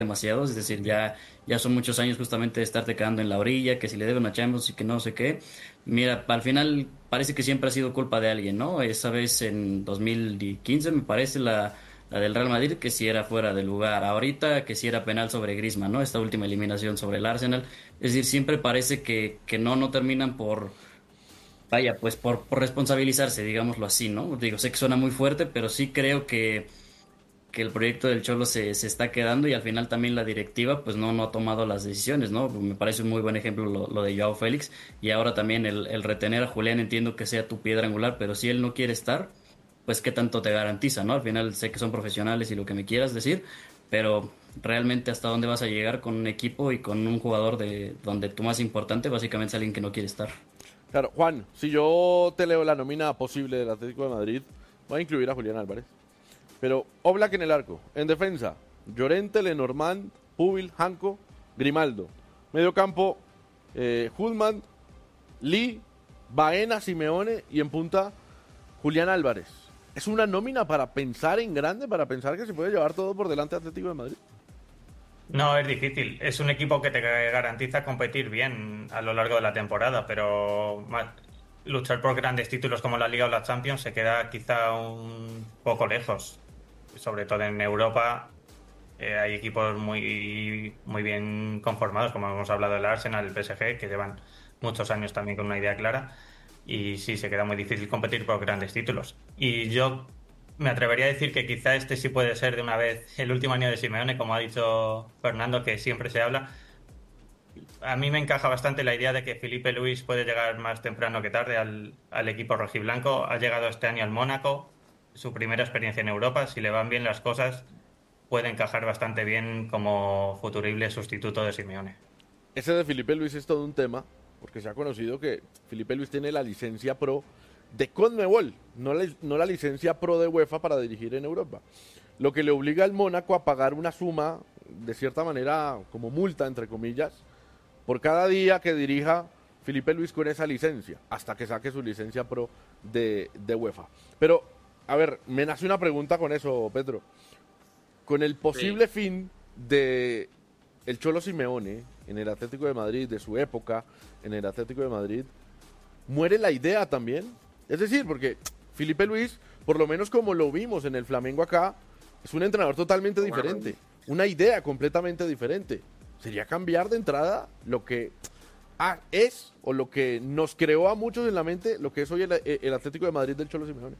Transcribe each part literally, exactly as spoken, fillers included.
demasiado, es decir, ya, ya son muchos años justamente de estarte quedando en la orilla, que si le deben a Champions y que no sé qué. Mira, al final parece que siempre ha sido culpa de alguien, ¿no? Esa vez en dos mil quince me parece la, la del Real Madrid que si era fuera de lugar, ahorita que si era penal sobre Griezmann, ¿no? Esta última eliminación sobre el Arsenal. Es decir, siempre parece que, que no, no terminan por, vaya, pues por, por responsabilizarse, digámoslo así, ¿no? Digo, sé que suena muy fuerte, pero sí creo que que el proyecto del Cholo se, se está quedando y al final también la directiva pues no, no ha tomado las decisiones, ¿no? Me parece un muy buen ejemplo lo, lo de Joao Félix y ahora también el, el retener a Julián, entiendo que sea tu piedra angular, pero si él no quiere estar, pues qué tanto te garantiza, ¿no? Al final sé que son profesionales y lo que me quieras decir, pero realmente hasta dónde vas a llegar con un equipo y con un jugador de donde tu más importante básicamente es alguien que no quiere estar. Claro, Juan, si yo te leo la nómina posible del Atlético de Madrid, voy a incluir a Julián Álvarez. Pero Oblak en el arco. En defensa, Llorente, Lenormand, Pubil, Janko, Grimaldo. Medio campo, eh, Hudman, Lee, Baena, Simeone y en punta, Julián Álvarez. Es una nómina para pensar en grande, para pensar que se puede llevar todo por delante Atlético de Madrid. No, es difícil. Es un equipo que te garantiza competir bien a lo largo de la temporada, pero ma- luchar por grandes títulos como la Liga o la Champions se queda quizá un poco lejos. Sobre todo en Europa eh, hay equipos muy, muy bien conformados, como hemos hablado del Arsenal, el P S G, que llevan muchos años también con una idea clara. Y sí, se queda muy difícil competir por grandes títulos. Y yo me atrevería a decir que quizá este sí puede ser de una vez el último año de Simeone, como ha dicho Fernando, que siempre se habla. A mí me encaja bastante la idea de que Felipe Luis puede llegar más temprano que tarde al, al equipo rojiblanco. Ha llegado este año al Mónaco, su primera experiencia en Europa. Si le van bien las cosas, puede encajar bastante bien como futurible sustituto de Simeone. Ese de Felipe Luis es todo un tema, porque se ha conocido que Felipe Luis tiene la licencia pro de Conmebol, no la, no la licencia pro de UEFA para dirigir en Europa. Lo que le obliga al Mónaco a pagar una suma, de cierta manera, como multa, entre comillas, por cada día que dirija Felipe Luis con esa licencia, hasta que saque su licencia pro de, de UEFA. Pero, a ver, me nace una pregunta con eso, Pedro. Con el Sí. posible fin de el Cholo Simeone en el Atlético de Madrid, de su época en el Atlético de Madrid, muere la idea también. Es decir, porque Felipe Luis, por lo menos como lo vimos en el Flamengo acá, es un entrenador totalmente diferente, una idea completamente diferente. Sería cambiar de entrada lo que ah, es o lo que nos creó a muchos en la mente lo que es hoy el, el Atlético de Madrid del Cholo Simeone.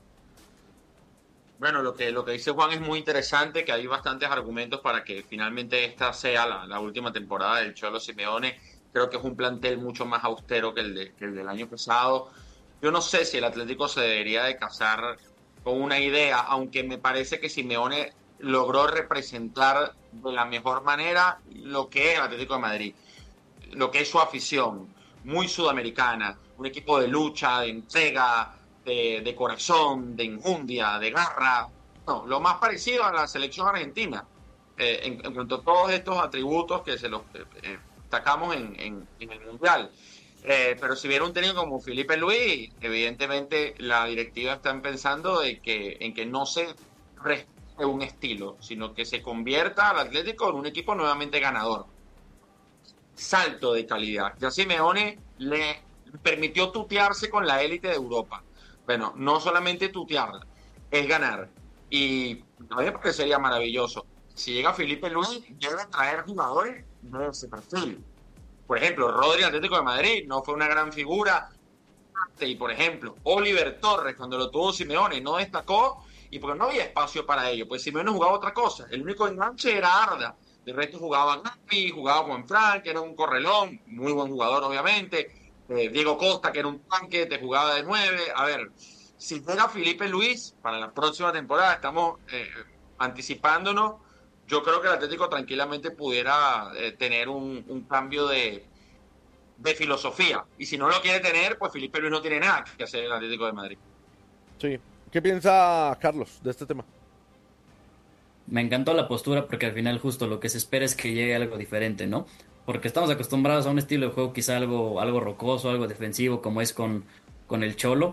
Bueno, lo que, lo que dice Juan es muy interesante, que hay bastantes argumentos para que finalmente esta sea la, la última temporada del Cholo Simeone. Creo que es un plantel mucho más austero que el, de- que el del año pasado. Yo no sé si el Atlético se debería de casar con una idea, aunque me parece que Simeone logró representar de la mejor manera lo que es el Atlético de Madrid, lo que es su afición, muy sudamericana, un equipo de lucha, de entrega, de, de corazón, de enjundia, de garra, no, lo más parecido a la selección argentina, eh, en, en, cuanto a todos estos atributos que se los eh, eh, destacamos en, en, en, el Mundial. Eh, pero si viera un técnico como Felipe Luis, evidentemente la directiva está pensando de que, en que no se respete un estilo, sino que se convierta al Atlético en un equipo nuevamente ganador, salto de calidad. Ya Simeone le permitió tutearse con la élite de Europa. Bueno, no solamente tutearla, es ganar. Y a mí me parecería maravilloso. Si llega Felipe Luis, llega a traer jugadores de ese perfil. Por ejemplo, Rodri Atlético de Madrid no fue una gran figura. Y por ejemplo, Oliver Torres, cuando lo tuvo Simeone, no destacó y porque no había espacio para ello. Pues Simeone jugaba otra cosa. El único enganche era Arda. De resto jugaba Gavi, jugaba Juan Fran, que era un correlón, muy buen jugador, obviamente. Eh, Diego Costa, que era un tanque, te jugaba de nueve. A ver, si fuera Felipe Luis para la próxima temporada, estamos eh, anticipándonos. Yo creo que el Atlético tranquilamente pudiera eh, tener un, un cambio de, de filosofía. Y si no lo quiere tener, pues Felipe Luis no tiene nada que hacer en el Atlético de Madrid. Sí. ¿Qué piensa Carlos de este tema? Me encantó la postura porque al final justo lo que se espera es que llegue algo diferente, ¿no? Porque estamos acostumbrados a un estilo de juego quizá algo, algo rocoso, algo defensivo, como es con, con el Cholo.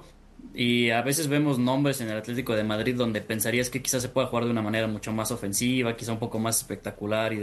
Y a veces vemos nombres en el Atlético de Madrid donde pensarías que quizás se pueda jugar de una manera mucho más ofensiva, quizá un poco más espectacular y